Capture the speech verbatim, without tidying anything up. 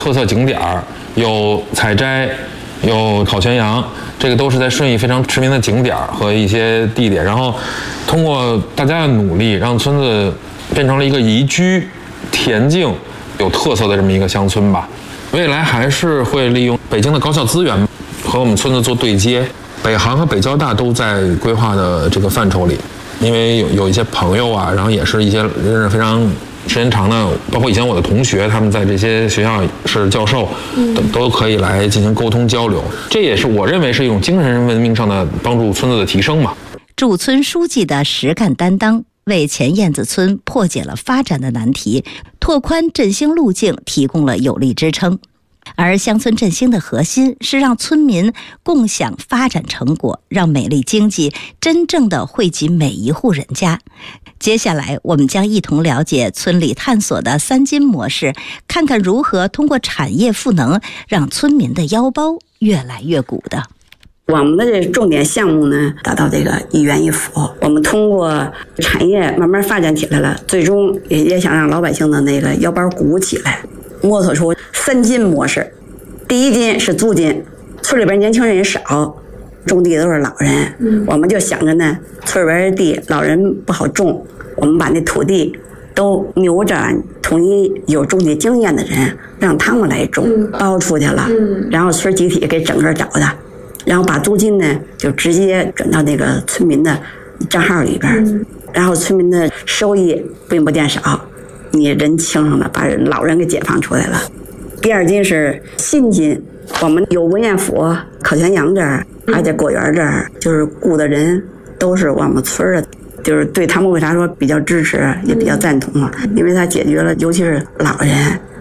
特色景点儿，有采摘，有烤全羊，这个都是在顺义非常知名的景点和一些地点。然后通过大家的努力，让村子变成了一个宜居、恬静、有特色的这么一个乡村吧。未来还是会利用北京的高校资源和我们村子做对接，北航和北交大都在规划的这个范畴里。因为有有一些朋友啊，然后也是一些认识非常时间长的，包括以前我的同学，他们在这些学校是教授，都都可以来进行沟通交流。这也是我认为是一种精神文明上的帮助村子的提升嘛。 驻村书记的实干担当，为前燕子村破解了发展的难题，拓宽振兴路径提供了有力支撑。而乡村振兴的核心是让村民共享发展成果，让美丽经济真正的惠及每一户人家。接下来我们将一同了解村里探索的三金模式，看看如何通过产业赋能，让村民的腰包越来越鼓的。 我们的这重点项目呢，达到这个一元一府。我们通过产业慢慢发展起来了，最终也也想让老百姓的那个腰包鼓起来，摸索出三金模式。第一金是租金，村里边年轻人也少，种地都是老人，嗯、我们就想着呢，村里边的地老人不好种，我们把那土地都牛着，统一有种地经验的人，让他们来种，嗯、包出去了，嗯、然后村集体给整个找的，然后把租金呢就直接转到那个村民的账号里边，嗯、然后村民的收益并不见少，你人轻上了，把老人给解放出来了。第二金是新金，我们有文彦府、烤全羊这儿，而且果园这儿，就是雇的人都是我们村的，就是对他们为啥说比较支持，也比较赞同啊，因为他解决了，尤其是老人